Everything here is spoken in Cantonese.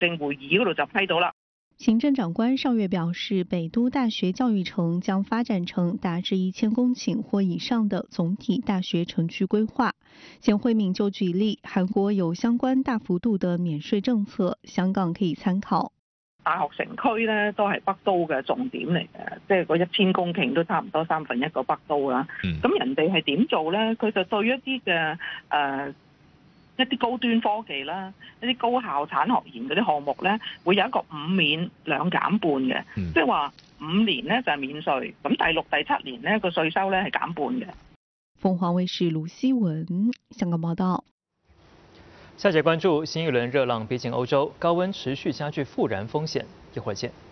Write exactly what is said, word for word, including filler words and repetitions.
政會議嗰度就批到啦。 行政长官上月表示，北都大学教育城将发展成达至一千公顷或以上的总体大学城区规划。简慧敏就举例，韩国有相关大幅度的免税政策，香港可以参考。 大學城區咧都係北都嘅重點嚟嘅，即係嗰一千公頃都差唔多三分一個北都啦。咁、嗯、人哋係點做咧？佢就對一啲嘅誒一啲高端科技啦，一啲高校產學研嗰啲項目咧，會有一個五免兩減半嘅，即係話五年咧就係免稅，咁第六、第七年咧個稅收咧係減半嘅。 鳳凰衛視盧希文香港報道。 下節關注新一輪熱浪逼近歐洲，高溫持續加劇復燃風險。一會兒見。